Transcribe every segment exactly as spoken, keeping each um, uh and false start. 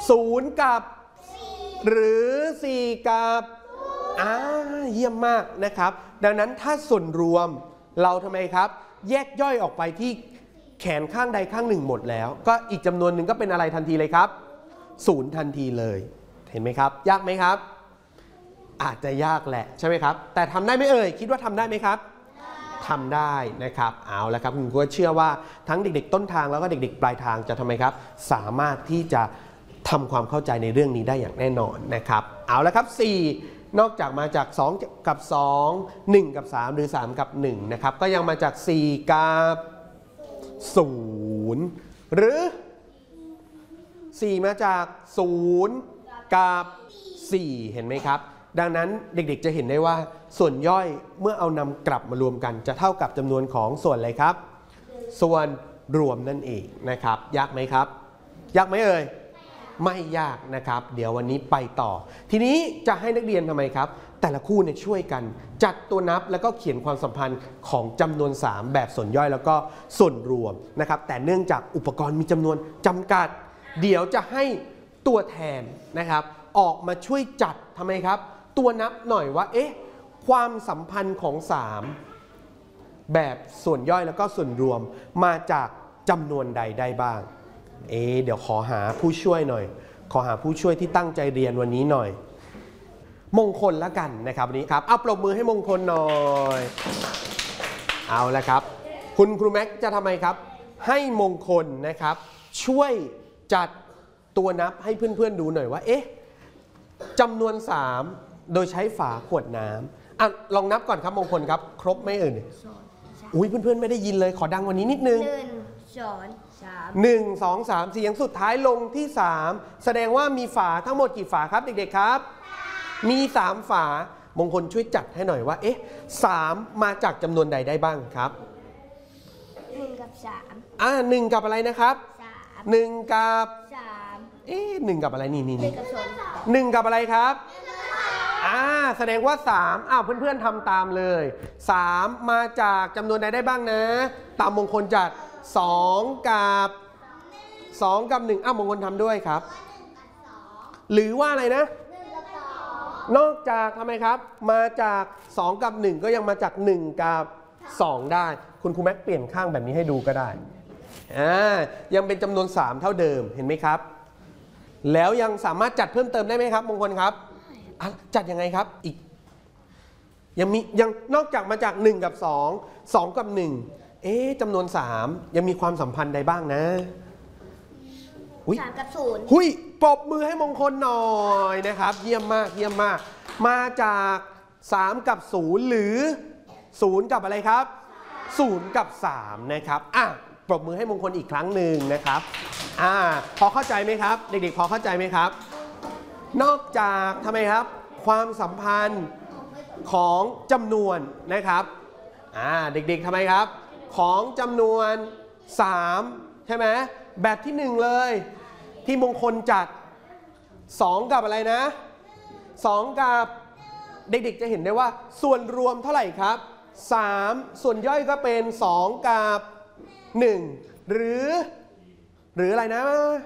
ศูนย์กับหรือสี่กับอ่าเยี่ยมมากนะครับดังนั้นถ้าส่วนรวมเราทำไมครับแยกย่อยออกไปที่แขนข้างใดข้างหนึ่งหมดแล้วก็อีกจำนวนหนึ่งก็เป็นอะไรทันทีเลยครับศูนย์ทันทีเลยเห็นไหมครับยากไหมครับอาจจะยากแหละใช่ไหมครับแต่ทำได้ไหมเอ่ยคิดว่าทำได้ไหมครับทำได้นะครับเอาละครับคุณครูเชื่อว่าทั้งเด็กๆต้นทางแล้วก็เด็กๆปลายทางจะทำไมครับสามารถที่จะทำความเข้าใจในเรื่องนี้ได้อย่างแน่นอนนะครับเอาละครับสี่นอกจากมาจากสองกับสอง หนึ่งกับสามหรือสามกับหนึ่งนะครับก็ยังมาจากสี่กับศูนย์หรือสี่มาจากศูนย์กับสี่เห็นไหมครับดังนั้นเด็กๆจะเห็นได้ว่าส่วนย่อยเมื่อเอานำกลับมารวมกันจะเท่ากับจำนวนของส่วนอะไรครับส่วนรวมนั่นเองนะครับยากไหมครับยากไหมเอ่ยไม่ยากนะครับเดี๋ยววันนี้ไปต่อทีนี้จะให้นักเรียนทำไมครับแต่ละคู่เนี่ยช่วยกันจัดตัวนับแล้วก็เขียนความสัมพันธ์ของจำนวนสามแบบส่วนย่อยแล้วก็ส่วนรวมนะครับแต่เนื่องจากอุปกรณ์มีจำนวนจำกัดเดี๋ยวจะให้ตัวแทนนะครับออกมาช่วยจัดทำไมครับตัวนับหน่อยว่าเอ๊ะความสัมพันธ์ของสามแบบส่วนย่อยแล้วก็ส่วนรวมมาจากจำนวนใดได้บ้างเอ๊ะเดี๋ยวขอหาผู้ช่วยหน่อยขอหาผู้ช่วยที่ตั้งใจเรียนวันนี้หน่อยมงคลละกันนะครับวันนี้ครับเอาปรบมือให้มงคลหน่อยเอาละครับคุณครูแม็กจะทำไมครับให้มงคลนะครับช่วยจัดตัวนับให้เพื่อนๆดูหน่อยว่าเอ๊ะจำนวนสามโดยใช้ฝาขวดน้ำอ่ะลองนับก่อนครับมงคลครับครบไหมเอ่ยอุ้ยเพื่อนๆไม่ได้ยินเลยขอดังกว่านี้นิดนึงหนึ่งสองสามหนึ่งสองสามเสียงสุดท้ายลงที่สามแสดงว่ามีฝาทั้งหมดกี่ฝาครับเด็กๆครับมีสามฝามงคลช่วยจัดให้หน่อยว่าเอ๊ะสามมาจากจำนวนใดได้บ้างครับหนึ่งกับสามอ่าหนึ่งกับอะไรนะครับสามหนึ่งกับสามเอ๊ะหนึ่งกับอะไรนี่นี่หนึ่งกับสองหนึ่งกับอะไรครับอ่าแสดงว่าสามอ้าวเพื่อนๆทำตามเลยสามมาจากจำนวนใดได้บ้างนะตามมงคลจัดสองกับสองกับหนึ่งอ้าวมงคลทำด้วยครับหรือว่าอะไรนะนอกจากทำไมครับมาจากสองกับหนึ่งก็ยังมาจากหนึ่งกับสองได้คุณครูแม็กเปลี่ยนข้างแบบนี้ให้ดูก็ได้อ่ายังเป็นจำนวนสามเท่าเดิมเห็นไหมครับแล้วยังสามารถจัดเพิ่มเติมได้ไหมครับมงคลครับจัดยังไงครับอีกยังมียังนอกจากมาจากหนึ่งกับสอง สองกับหนึ่งเอ๊ะจำนวนสามยังมีความสัมพันธ์ใดบ้างนะสามกับศูนย์หุยปรบมือให้มงคลหน่อยนะครับเยี่ยมมากเยี่ยมมากมาจากสามกับศูนย์หรือศูนย์กับอะไรครับศูนย์กับสามนะครับอ่ะปรบมือให้มงคลอีกครั้งหนึ่งนะครับอ่าพอเข้าใจไหมครับเด็กๆพอเข้าใจไหมครับนอกจากทำไมครับความสัมพันธ์ของจำนวนนะครับอ่าเด็กๆทำไมครับของจำนวนสามใช่ไหมแบบที่หนึ่งเลยที่มงคลจัดสองกับอะไรนะสองกับเด็กๆจะเห็นได้ว่าส่วนรวมเท่าไหร่ครับสามส่วนย่อยก็เป็นสองกับหนึ่งหรือหรืออะไรนะ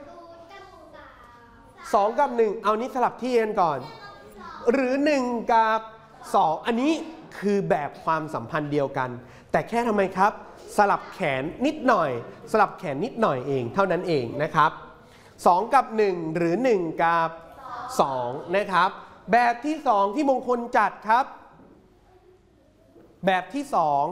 สองกับหนึ่งเอานี้สลับที่กันก่อนหรือหนึ่งกับสองอันนี้คือแบบความสัมพันธ์เดียวกันแต่แค่ทำไมครับสลับแขนนิดหน่อยสลับแขนนิดหน่อยเองเท่านั้นเองนะครับสองกับหนึ่งหรือหนึ่งกับสองนะครับแบบที่สองที่มงคลจัดครับแบบที่สอง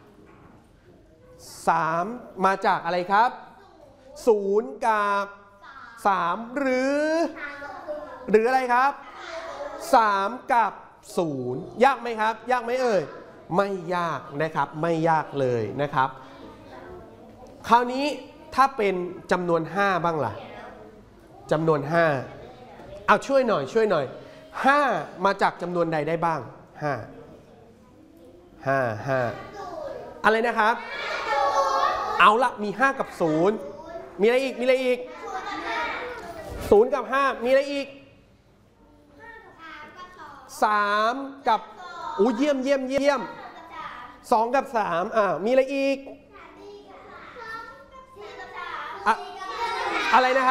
สามมาจากอะไรครับศูนย์กับสามหรือหรืออะไรครับสามกับศูนย์ยากไหมครับยากไหมเอ่ยไม่ยากนะครับไม่ยากเลยนะครับคราวนี้ถ้าเป็นจำนวนห้าบ้างล่ะจำนวนห้าเอาช่วยหน่อยช่วยหน่อยห้ามาจากจำนวนใดได้บ้างห้า ห้า ห้าอะไรนะครับเอาละมีห้ากับศูนย์มีอะไรอีกมีอะไรอีกศูนย์กับห้ามีอะไรอีกสามกับอู้เยี่ยมเยี่ยมเยี่ยมสองกับสามอ่ามีอะไรอีกอะอะไรนะครับ